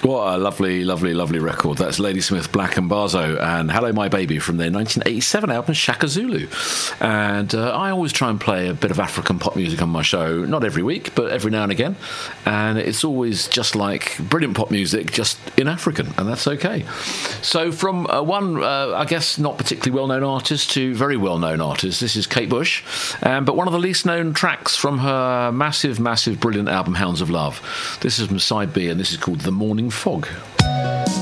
What a lovely, lovely, lovely record. That's Ladysmith, Black and Barzo, and Hello My Baby from their 1987 album Shaka Zulu. And I always try and play a bit of African pop music on my show, not every week, but every now and again. And it's always just like brilliant pop music, just in African, and that's okay. So from one, I guess, not particularly well-known artist to very well-known artist, this is Kate Bush, but one of the least-known tracks from her massive, massive, brilliant album Hounds of Love. This is from Side B, and this is called The Morning Fog.